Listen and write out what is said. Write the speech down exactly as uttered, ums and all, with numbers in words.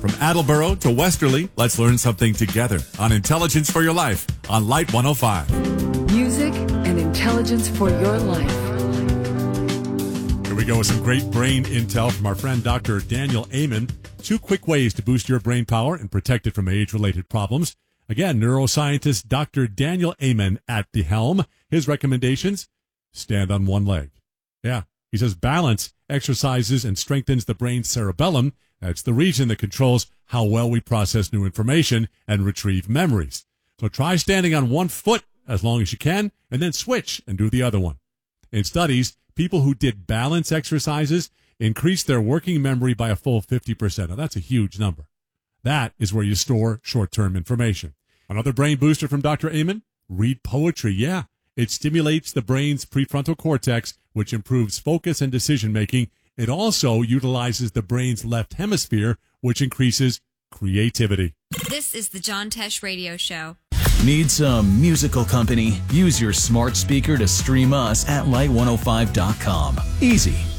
From Attleboro to Westerly, let's learn something together on Intelligence for Your Life on Light one oh five. Music and intelligence for your life. Here we go with some great brain intel from our friend Doctor Daniel Amen. Two quick ways to boost your brain power and protect it from age-related problems. Again, neuroscientist Doctor Daniel Amen at the helm. His recommendations: stand on one leg. Yeah, he says balance exercises and strengthens the brain's cerebellum. That's the region that controls how well we process new information and retrieve memories. So try standing on one foot as long as you can, and then switch and do the other one. In studies, people who did balance exercises increased their working memory by a full fifty percent. Now, that's a huge number. That is where you store short-term information. Another brain booster from Doctor Amen: read poetry. Yeah, it stimulates the brain's prefrontal cortex, which improves focus and decision-making. It also utilizes the brain's left hemisphere, which increases creativity. This is the John Tesh Radio Show. Need some musical company? Use your smart speaker to stream us at light one oh five dot com. Easy.